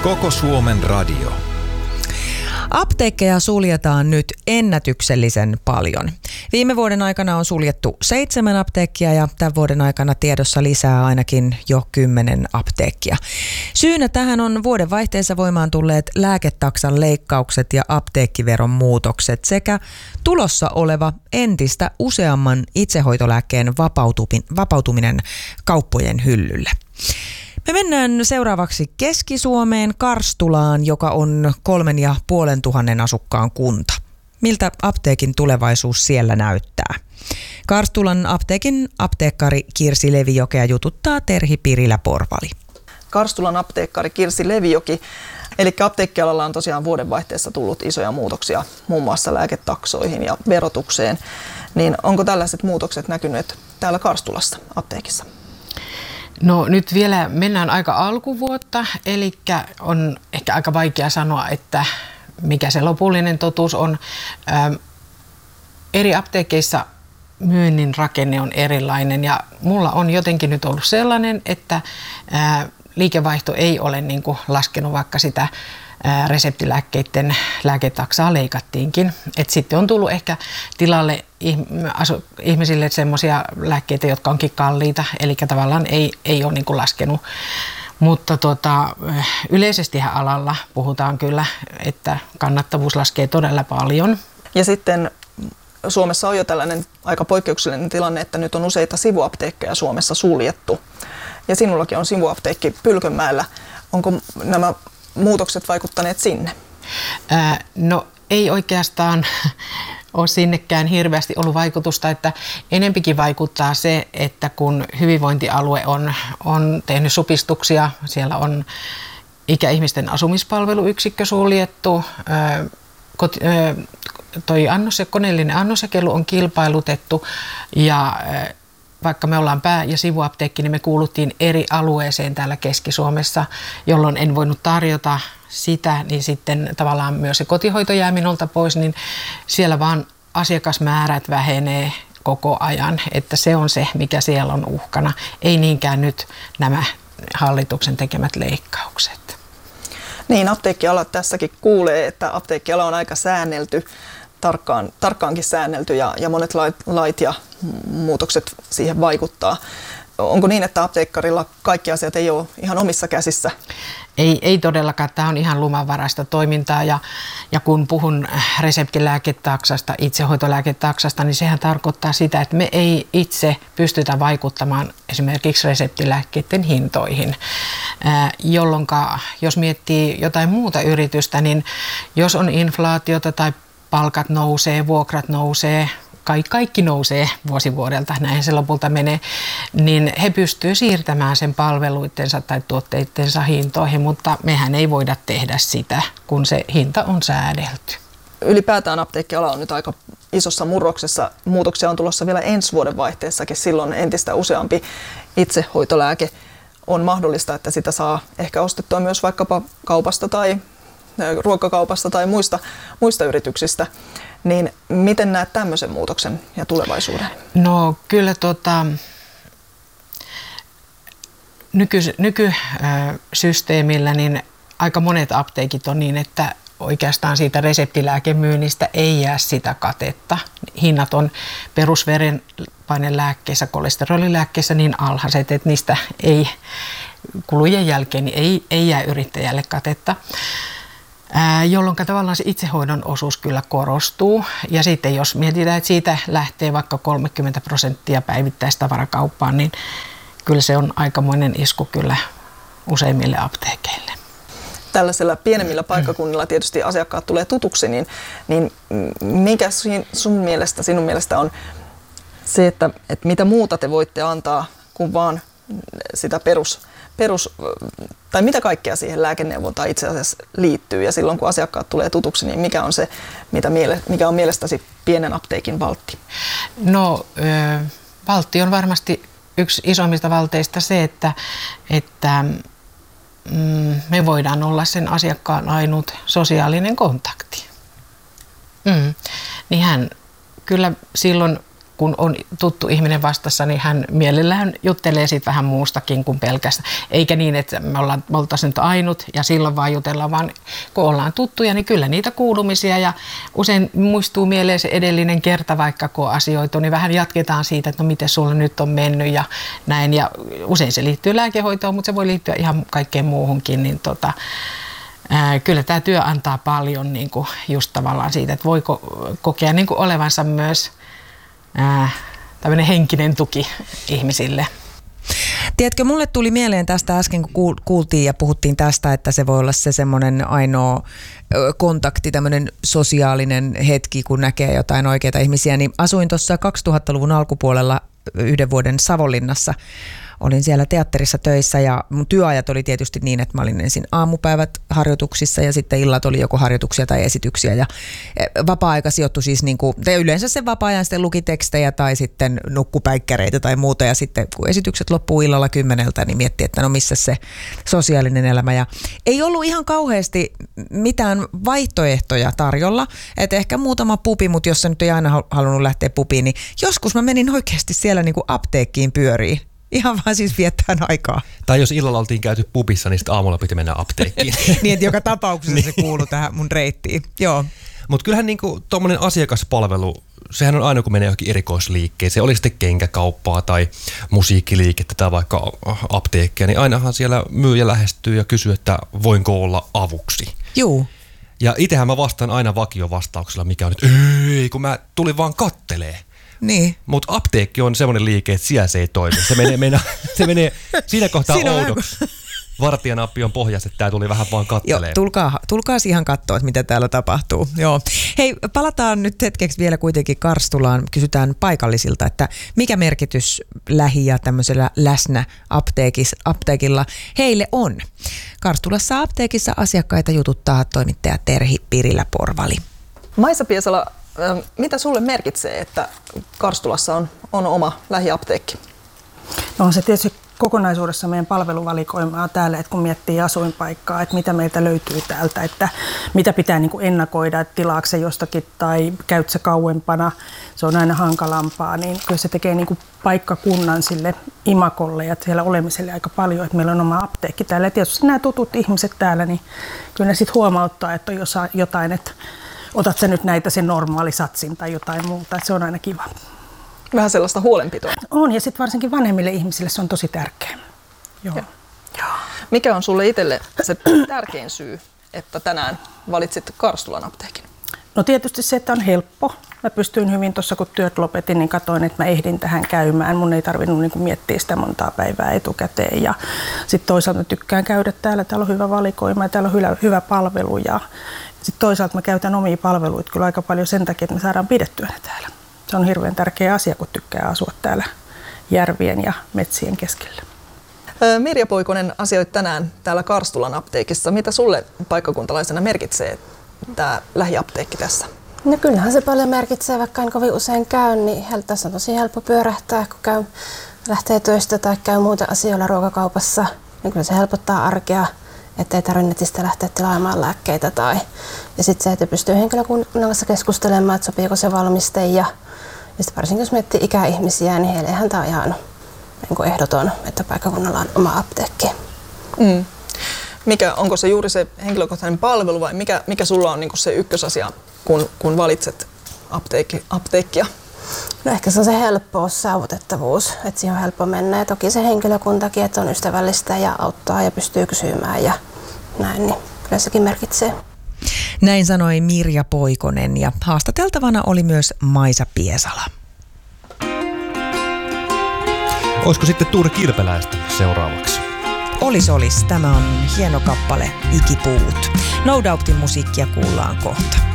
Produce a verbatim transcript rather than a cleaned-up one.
Koko Suomen radio. Apteekkeja suljetaan nyt ennätyksellisen paljon. Viime vuoden aikana on suljettu seitsemän apteekkia ja tämän vuoden aikana tiedossa lisää ainakin jo kymmenen apteekkia. Syynä tähän on vuodenvaihteessa voimaan tulleet lääketaksan leikkaukset ja apteekkiveron muutokset sekä tulossa oleva entistä useamman itsehoitolääkkeen vapautuminen kauppojen hyllylle. Me mennään seuraavaksi Keski-Suomeen Karstulaan, joka on kolmen ja puolen tuhannen asukkaan kunta. Miltä apteekin tulevaisuus siellä näyttää? Karstulan apteekin apteekkari Kirsi Levijokea jututtaa Terhi Pirilä-Porvali. Karstulan apteekkari Kirsi Levijoki, eli apteekkialalla on tosiaan vuodenvaihteessa tullut isoja muutoksia muun muassa lääketaksoihin ja verotukseen. Niin onko tällaiset muutokset näkyneet täällä Karstulassa apteekissa? No nyt vielä mennään aika alkuvuotta, eli on ehkä aika vaikea sanoa, että mikä se lopullinen totuus on. Ä, eri apteekeissa myynnin rakenne on erilainen ja mulla on jotenkin nyt ollut sellainen, että ä, liikevaihto ei ole niin kuin laskenut, vaikka sitä ä, reseptilääkkeiden lääketaksaa leikattiinkin. Et sitten on tullut ehkä tilalle ihmisille semmoisia lääkkeitä, jotka onkin kalliita, eli tavallaan ei, ei ole niin kuin laskenut. Mutta tota, yleisestihän alalla puhutaan kyllä, että kannattavuus laskee todella paljon. Ja sitten Suomessa on jo tällainen aika poikkeuksellinen tilanne, että nyt on useita sivuapteekkeja Suomessa suljettu. Ja sinullakin on sivuapteekki Pylkönmäellä. Onko nämä muutokset vaikuttaneet sinne? Ää, no ei oikeastaan ole sinnekään hirveästi ollut vaikutusta, että enempikin vaikuttaa se, että kun hyvinvointialue on, on tehnyt supistuksia, siellä on ikäihmisten asumispalveluyksikkö suljettu, ää, koti, ää, toi annos ja koneellinen annosjakelu on kilpailutettu ja ää, vaikka me ollaan pää- ja sivuapteekki, niin me kuuluttiin eri alueeseen täällä Keski-Suomessa, jolloin en voinut tarjota sitä, niin sitten tavallaan myös se kotihoito jää minulta pois, niin siellä vaan asiakasmäärät vähenee koko ajan, että se on se, mikä siellä on uhkana. Ei niinkään nyt nämä hallituksen tekemät leikkaukset. Niin, apteekkiala tässäkin kuulee, että apteekkiala on aika säännelty, tarkkaan, tarkkaankin säännelty ja, ja monet lait, lait ja muutokset siihen vaikuttaa. Onko niin, että apteekkarilla kaikki asiat ei ole ihan omissa käsissä? Ei, ei todellakaan. Tämä on ihan luvanvaraista toimintaa ja, ja kun puhun reseptilääketaksasta, itsehoitolääketaksasta, niin sehän tarkoittaa sitä, että me ei itse pystytä vaikuttamaan esimerkiksi reseptilääkkeiden hintoihin, jolloin jos miettii jotain muuta yritystä, niin jos on inflaatiota tai palkat nousee, vuokrat nousee, kaikki nousee vuosi vuodelta, näin se lopulta menee, niin he pystyvät siirtämään sen palveluittensa tai tuotteittensa hintoihin, mutta mehän ei voida tehdä sitä, kun se hinta on säädelty. Ylipäätään apteekkiala on nyt aika isossa murroksessa. Muutoksia on tulossa vielä ensi vuoden vaihteessakin. Silloin entistä useampi itsehoitolääke on mahdollista, että sitä saa ehkä ostettua myös vaikkapa kaupasta tai ruokakaupasta tai muista, muista yrityksistä. Niin miten näet tämmöisen muutoksen ja tulevaisuuden? No kyllä tota, nyky, nykysysteemillä niin aika monet apteekit on niin, että oikeastaan siitä reseptilääkemyynnistä ei jää sitä katetta. Hinnat on perusverenpainelääkkeissä, kolesterolilääkkeissä niin alhaiset, että niistä ei kulujen jälkeen niin ei, ei jää yrittäjälle katetta. Jolloin tavallaan se itsehoidon osuus kyllä korostuu. Ja sitten jos mietitään, että siitä lähtee vaikka kolmekymmentä prosenttia päivittäistavarakauppaan, niin kyllä se on aikamoinen isku kyllä useimmille apteekeille. Tällaisella pienemmillä paikkakunnilla tietysti asiakkaat tulee tutuksi, niin, niin mikä sun mielestä, sinun mielestä on se, että, että mitä muuta te voitte antaa kuin vaan sitä perus Perus, tai mitä kaikkea siihen lääkeneuvontaan itse asiassa liittyy ja silloin kun asiakkaat tulee tutuksi, niin mikä on se, mitä miele, mikä on mielestäsi pienen apteekin valtti? No ö, valtti on varmasti yksi isoimmista valteista se, että, että mm, me voidaan olla sen asiakkaan ainut sosiaalinen kontakti. Mm. Niin hän kyllä silloin kun on tuttu ihminen vastassa, niin hän mielellään juttelee siitä vähän muustakin kuin pelkästään. Eikä niin, että me ollaan, me oltaisiin nyt ainut ja silloin vaan jutellaan, vaan kun ollaan tuttuja, niin kyllä niitä kuulumisia ja usein muistuu mieleen se edellinen kerta, vaikka kun on asioitu, niin vähän jatketaan siitä, että no miten sulla nyt on mennyt ja näin. Ja usein se liittyy lääkehoitoon, mutta se voi liittyä ihan kaikkeen muuhunkin, niin tota, ää, kyllä tämä työ antaa paljon niin kuin just tavallaan siitä, että voi ko- kokea niin kuin olevansa myös ää, tämmöinen henkinen tuki ihmisille. Tiedätkö, mulle tuli mieleen tästä äsken, kun kuultiin ja puhuttiin tästä, että se voi olla se semmoinen ainoa kontakti, tämmöinen sosiaalinen hetki, kun näkee jotain oikeita ihmisiä, niin asuin tuossa kaksituhattaluvun alkupuolella yhden vuoden Savonlinnassa. Olin siellä teatterissa töissä ja mun työajat oli tietysti niin, että mä olin ensin aamupäivät harjoituksissa ja sitten illat oli joko harjoituksia tai esityksiä. Ja vapaa-aika sijoittui siis niin kuin, tai yleensä sen vapaa-ajan sitten luki tekstejä tai sitten nukkupäikkäreitä tai muuta. Ja sitten kun esitykset loppuu illalla kymmeneltä, niin miettii, että no missä se sosiaalinen elämä. Ja ei ollut ihan kauheasti mitään vaihtoehtoja tarjolla. Että ehkä muutama pubi, mutta jos sä nyt ei aina halunnut lähteä pubiin, niin joskus mä menin oikeasti siellä niin kuin apteekkiin pyöriin. Ihan vaan siis viettään aikaa. Tai jos illalla oltiin käyty pubissa, niin sitten aamulla piti mennä apteekkiin. Niin, että joka tapauksessa se kuului tähän mun reittiin. Joo. Mutta kyllähän niinku tuommoinen asiakaspalvelu, sehän on aina kun menee johonkin erikoisliikkeeseen, oli sitten kenkäkauppaa tai musiikkiliikettä tai vaikka apteekkia, niin ainahan siellä myyjä lähestyy ja kysyy, että voinko olla avuksi. Juu. Ja itsehän mä vastaan aina vakiovastauksella, mikä on nyt, ei kun mä tulin vaan kattelee. Niin. Mutta apteekki on semmoinen liike, että siellä se ei toimi. Se menee, mennä, se menee siinä kohtaa siinä oudoksi. Vartijanappi on pohjassa, että tämä tuli vähän vaan kattelemaan. Joo, tulkaa, tulkaa ihan katsoa, että mitä täällä tapahtuu. Joo. Hei, palataan nyt hetkeksi vielä kuitenkin Karstulaan. Kysytään paikallisilta, että mikä merkitys lähi- ja tämmöisellä läsnä apteekilla heille on. Karstulassa apteekissa asiakkaita jututtaa toimittaja Terhi Pirilä-Porvali. Maisa Piesala, mitä sulle merkitsee, että Karstulassa on, on oma lähiapteekki? No on se tietysti kokonaisuudessa meidän palveluvalikoimaa täällä, että kun miettii asuinpaikkaa, että mitä meiltä löytyy täältä, että mitä pitää niin kuin ennakoida, että tilaatko se jostakin tai käyt sä kauempana, se on aina hankalampaa, niin kyllä se tekee niin kuin paikkakunnan sille imakolle ja siellä olemiselle aika paljon, että meillä on oma apteekki täällä. Ja tietysti nämä tutut ihmiset täällä, niin kyllä ne sitten huomauttaa, että on jotain, että otat sä nyt näitä sen normaali satsin tai jotain muuta, että se on aina kiva. Vähän sellaista huolenpitoa. On, ja sitten varsinkin vanhemmille ihmisille se on tosi tärkeä. Joo. Joo. Joo. Mikä on sulle itselle se tärkein syy, että tänään valitsit Karstulan apteekin? No tietysti se, että on helppo. Mä pystyin hyvin tuossa, kun työt lopetin, niin katsoin, että mä ehdin tähän käymään. Mun ei tarvinnut niin kuin miettiä sitä montaa päivää etukäteen. Ja sitten toisaalta tykkään käydä täällä. Täällä on hyvä valikoima ja täällä on hyvä, hyvä palvelu. Ja sitten toisaalta mä käytän omia palveluita kyllä aika paljon sen takia, että me saadaan pidettyä ne täällä. Se on hirveän tärkeä asia, kun tykkää asua täällä järvien ja metsien keskellä. Mirja Poikonen, asioit tänään täällä Karstulan apteekissa. Mitä sulle paikkakuntalaisena merkitsee tämä lähiapteekki tässä? No kyllähän se paljon merkitsee, vaikka en kovin usein käy, niin tässä on tosi helppo pyörähtää, kun käy, lähtee töistä tai käy muuten asioilla ruokakaupassa. Niin kyllä se helpottaa arkea, ettei tarvitse netistä lähteä tilaamaan lääkkeitä. Tai... Ja sitten se, että pystyy henkilökunnan kanssa keskustelemaan, että sopiiko se valmiste. Ja, ja sitten varsinkin jos miettii ikäihmisiä, niin heillehän tämä on ihan niin ehdoton, että paikkakunnalla on oma apteekki. Mm. Mikä, onko se juuri se henkilökohtainen palvelu vai mikä, mikä sulla on niin kuin se ykkösasia, kun, kun valitset apteekki, apteekkia? No ehkä se on se helppous, saavutettavuus, että siihen on helppo mennä. Ja toki se henkilökuntakin, että on ystävällistä ja auttaa ja pystyy kysymään ja näin, niin kyllä sekin merkitsee. Näin sanoi Mirja Poikonen ja haastateltavana oli myös Maisa Piesala. Olisiko sitten Tuure Kirpeläistä seuraavaksi? Olis olis, tämä on hieno kappale Ikipuut. No Doubtin musiikkia kuullaan kohta.